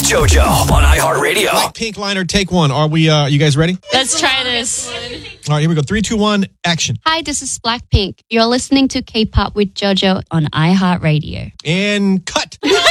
JoJo on iHeartRadio. Blackpink liner, take one. Are you guys ready? Let's try this. All right, here we go. 3, 2, 1, action. Hi, this is Blackpink. You're listening to K-pop with JoJo on iHeartRadio. And cut.